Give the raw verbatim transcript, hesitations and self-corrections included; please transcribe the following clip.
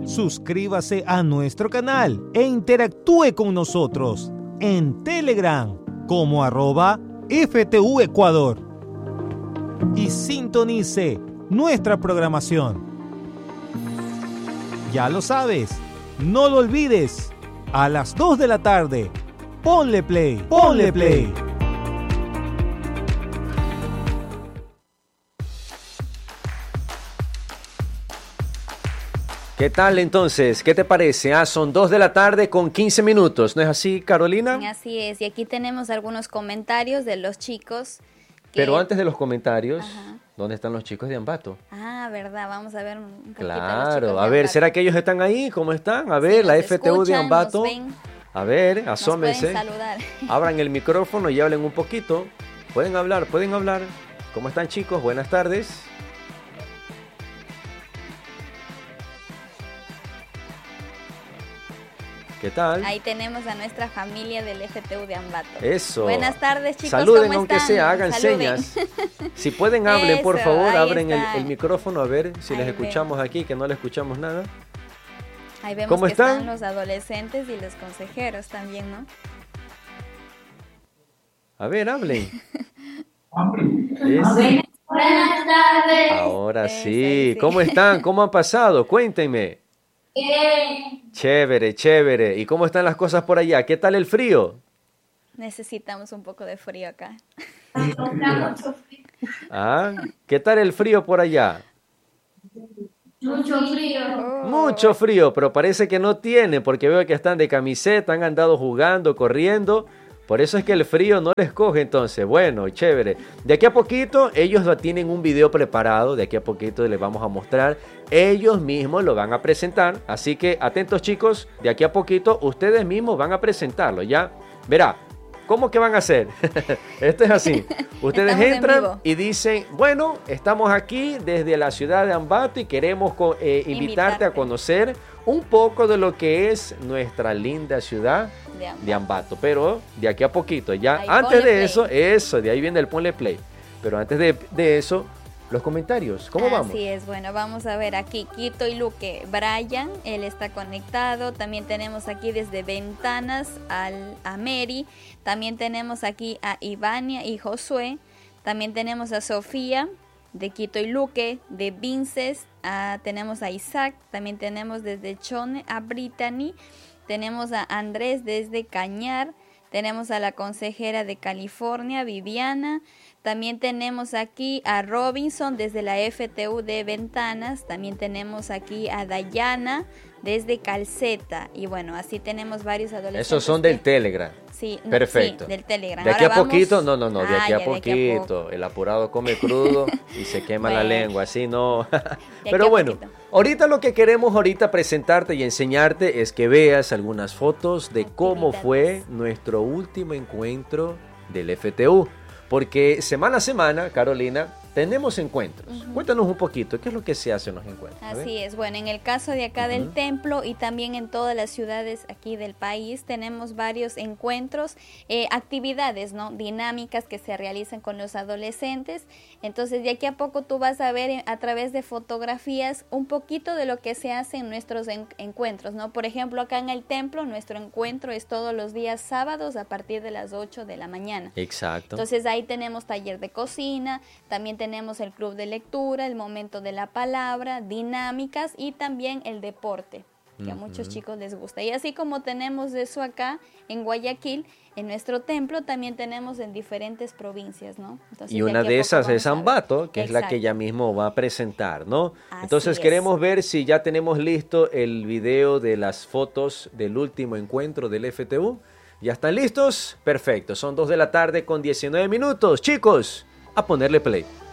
Suscríbase a nuestro canal e interactúe con nosotros en Telegram como arroba F T U Ecuador y sintonice nuestra programación. Ya lo sabes, no lo olvides, a las dos de la tarde, ponle play, ponle play. ¿Qué tal entonces? ¿Qué te parece? Ah, son dos de la tarde con quince minutos, ¿no es así, Carolina? Así es, y aquí tenemos algunos comentarios de los chicos. Que... Pero antes de los comentarios, Ajá. ¿dónde están los chicos de Ambato? Ah, verdad, vamos a ver un poquito. Claro, a ver, ¿será que ellos están ahí? ¿Cómo están? A ver, sí, la F T U de Ambato. A ver, asómense. Nos pueden saludar. Abran el micrófono y hablen un poquito. Pueden hablar, pueden hablar. ¿Cómo están, chicos? Buenas tardes. ¿Qué tal? Ahí tenemos a nuestra familia del F T U de Ambato. Eso. Buenas tardes, chicos. Saluden, ¿cómo aunque están? sea, hagan Saluden. señas. Si pueden, hablen, Eso, por favor, abren el, el micrófono, a ver si ahí les escuchamos vemos. aquí, que no les escuchamos nada. Ahí vemos ¿Cómo que están? están los adolescentes y los consejeros también, ¿no? A ver, hablen. Es... Buenas tardes. Ahora Sí, sí. sí. ¿Cómo están? ¿Cómo han pasado? Cuéntenme. Bien. Chévere, chévere. ¿Y cómo están las cosas por allá? ¿Qué tal el frío? Necesitamos un poco de frío acá. ¿Ah? ¿Qué tal el frío por allá? Mucho frío. Oh. Mucho frío, pero parece que no tienen, porque veo que están de camiseta, han andado jugando, corriendo. Por eso es que el frío no les coge entonces. Bueno, chévere. De aquí a poquito, ellos tienen un video preparado. De aquí a poquito les vamos a mostrar. Ellos mismos lo van a presentar. Así que atentos, chicos. De aquí a poquito, ustedes mismos van a presentarlo, ¿ya? Verá, ¿cómo que van a hacer? Esto es así. Ustedes Estamos en entran vivo. y dicen, bueno, estamos aquí desde la ciudad de Ambato y queremos co- eh, invitarte, Invitarte. a conocer un poco de lo que es nuestra linda ciudad De Ambato. de Ambato, pero de aquí a poquito, ya Ahí, antes ponle de play. eso, eso, de ahí viene el ponle play, pero antes de, de eso, los comentarios, ¿cómo Así vamos? es, bueno, vamos a ver aquí, Quito y Luque, Brian, él está conectado, también tenemos aquí desde Ventanas al, a Mary, también tenemos aquí a Ivania y Josué, también tenemos a Sofía, de Quito y Luque, de Vinces, a, tenemos a Isaac, también tenemos desde Chone a Brittany, tenemos a Andrés desde Cañar, tenemos a la consejera de California, Viviana, también tenemos aquí a Robinson desde la F T U de Ventanas, también tenemos aquí a Dayana desde Calceta, y bueno, así tenemos varios adolescentes. Esos son del que- Telegram. Sí, no, Perfecto. sí, del Telegram. De aquí a Ahora vamos- poquito, no, no, no, de Ah, aquí a ya, de aquí a poquito. poco. El apurado come crudo y se quema la Bueno. lengua, así no. aquí Pero a bueno, poquito. ahorita lo que queremos ahorita presentarte y enseñarte es que veas algunas fotos de cómo Actividades. fue nuestro último encuentro del F T U. Porque semana a semana, Carolina, tenemos encuentros. Ujú. Cuéntanos un poquito, ¿qué es lo que se hace en los encuentros? A ver. Así es, bueno, en el caso de acá del Ujú. templo y también en todas las ciudades aquí del país tenemos varios encuentros, eh, actividades, ¿no? Dinámicas que se realizan con los adolescentes. Entonces de aquí a poco tú vas a ver eh, a través de fotografías un poquito de lo que se hace en nuestros en- encuentros, ¿no? Por ejemplo, acá en el templo nuestro encuentro es todos los días sábados a partir de las ocho de la mañana. Exacto. Entonces ahí tenemos taller de cocina, también tenemos el club de lectura, el momento de la palabra, dinámicas y también el deporte, que a muchos Ujú. chicos les gusta. Y así como tenemos eso acá en Guayaquil, en nuestro templo también tenemos en diferentes provincias, ¿no? Entonces, Y de una aquí a de poco esas es vamos a ver. Ambato, que es la que Exacto. ella mismo va a presentar, ¿no? Así Entonces es. queremos ver si ya tenemos listo el video de las fotos del último encuentro del F T U. ¿Ya están listos? Perfecto, son dos de la tarde con diecinueve minutos. Chicos, a ponerle play.